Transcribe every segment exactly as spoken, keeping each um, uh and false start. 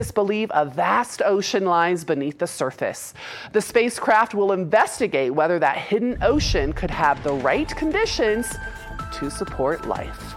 believe a vast ocean lies beneath the surface. The spacecraft will investigate whether that hidden ocean could have the right conditions to support life.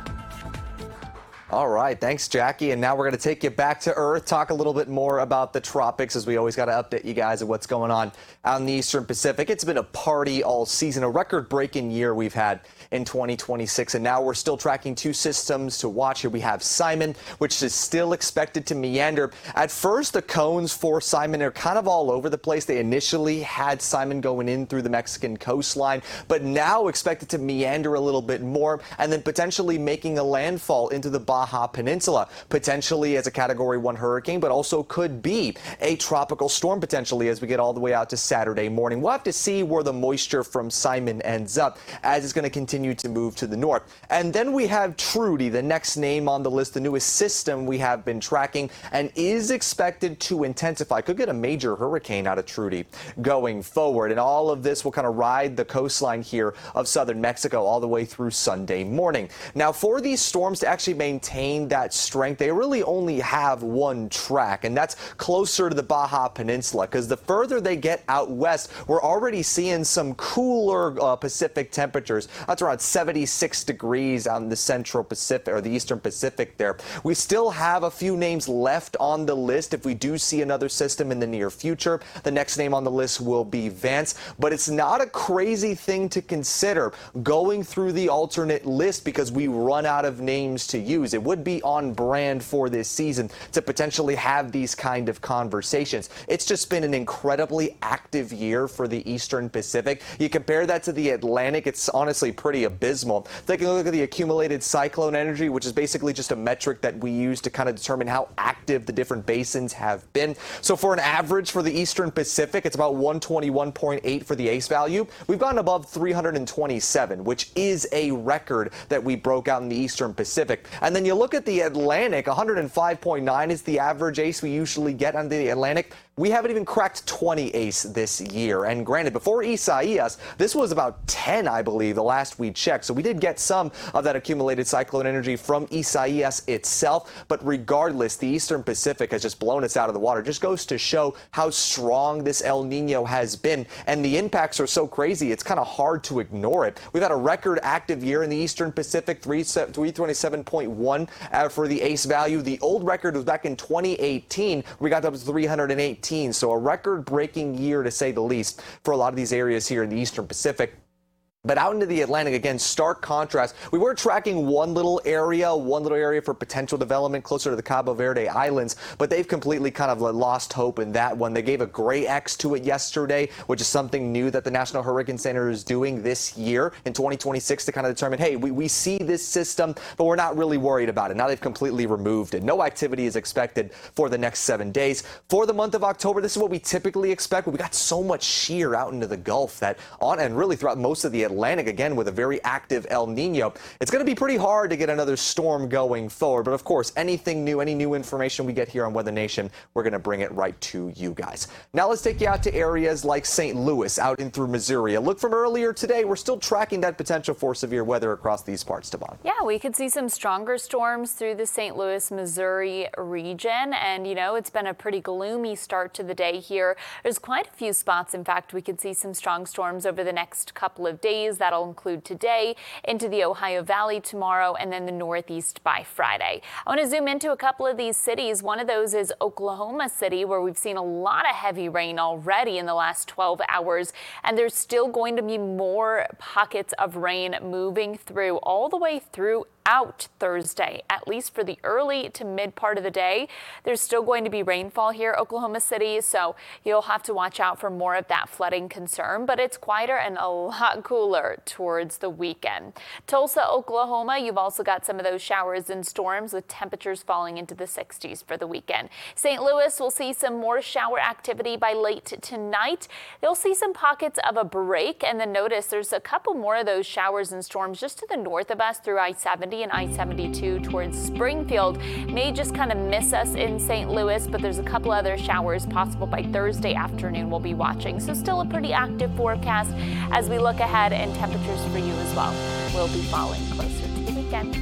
All right, thanks, Jackie. And now we're going to take you back to Earth, talk a little bit more about the tropics, as we always got to update you guys on what's going on out in the Eastern Pacific. It's been a party all season, a record-breaking year we've had in twenty twenty-six, and now we're still tracking two systems to watch. Here we have Simon, which is still expected to meander. At first, the cones for Simon are kind of all over the place. They initially had Simon going in through the Mexican coastline, but now expected to meander a little bit more and then potentially making a landfall into the Baja Peninsula, potentially as a Category one hurricane, but also could be a tropical storm potentially as we get all the way out to Saturday morning. We'll have to see where the moisture from Simon ends up as it's going to continue to move to the north. And then we have Trudy, the next name on the list, the newest system we have been tracking and is expected to intensify. Could get a major hurricane out of Trudy going forward. And all of this will kind of ride the coastline here of southern Mexico all the way through Sunday morning. Now, for these storms to actually maintain that strength, they really only have one track, and that's closer to the Baja Peninsula, because the further they get out west, we're already seeing some cooler uh, Pacific temperatures. That's around seventy-six degrees out in the central Pacific or the eastern Pacific there. We still have a few names left on the list. If we do see another system in the near future, the next name on the list will be Vance, but it's not a crazy thing to consider going through the alternate list because we run out of names to use. It would be on brand for this season to potentially have these kind of conversations. It's just been an incredibly active year for the Eastern Pacific. You compare that to the Atlantic, it's honestly pretty abysmal. Taking a look at the accumulated cyclone energy, which is basically just a metric that we use to kind of determine how active the different basins have been. So for an average for the Eastern Pacific, it's about one twenty-one point eight for the A C E value. We've gone above three hundred twenty-seven, which is a record that we broke out in the Eastern Pacific. And then you look at the Atlantic, one hundred five point nine is the average A C E we usually get on the Atlantic. We haven't even cracked twenty A C E this year. And granted, before Isaias, this was about ten, I believe, the last we checked. So we did get some of that accumulated cyclone energy from Isaias itself. But regardless, the Eastern Pacific has just blown us out of the water. Just goes to show how strong this El Nino has been. And the impacts are so crazy, it's kind of hard to ignore it. We've had a record active year in the Eastern Pacific, three twenty-seven point one uh, for the A C E value. The old record was back in twenty eighteen. We got up to three hundred eighteen. So a record-breaking year, to say the least, for a lot of these areas here in the Eastern Pacific. But out into the Atlantic, again, stark contrast. We were tracking one little area, one little area for potential development closer to the Cabo Verde Islands, but they've completely kind of lost hope in that one. They gave a gray X to it yesterday, which is something new that the National Hurricane Center is doing this year in twenty twenty-six to kind of determine, hey, we, we see this system, but we're not really worried about it. Now they've completely removed it. No activity is expected for the next seven days. For the month of October, this is what we typically expect, but we got so much shear out into the Gulf that on and really throughout most of the Atlantic. Atlantic again with a very active El Nino. It's going to be pretty hard to get another storm going forward. But of course, anything new, any new information we get here on Weather Nation, we're going to bring it right to you guys. Now let's take you out to areas like Saint Louis, out in through Missouri. A look from earlier today, we're still tracking that potential for severe weather across these parts, Devon. Yeah, we could see some stronger storms through the Saint Louis, Missouri region. And, you know, it's been a pretty gloomy start to the day here. There's quite a few spots. In fact, we could see some strong storms over the next couple of days. That'll include today, into the Ohio Valley tomorrow, and then the Northeast by Friday. I want to zoom into a couple of these cities. One of those is Oklahoma City, where we've seen a lot of heavy rain already in the last twelve hours, and there's still going to be more pockets of rain moving through all the way through out Thursday, at least for the early to mid part of the day. There's still going to be rainfall here, Oklahoma City, so you'll have to watch out for more of that flooding concern, but it's quieter and a lot cooler towards the weekend. Tulsa, Oklahoma, you've also got some of those showers and storms with temperatures falling into the sixties for the weekend. Saint Louis will see some more shower activity by late tonight. You'll see some pockets of a break, and then notice there's a couple more of those showers and storms just to the north of us through I seventy and I seventy-two towards Springfield. May just kind of miss us in Saint Louis, but there's a couple other showers possible by Thursday afternoon we'll be watching. So still a pretty active forecast as we look ahead, and temperatures for you as well will be falling closer to the weekend.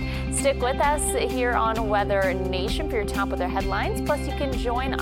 Stick with us here on Weather Nation for your top weather headlines. Plus, you can join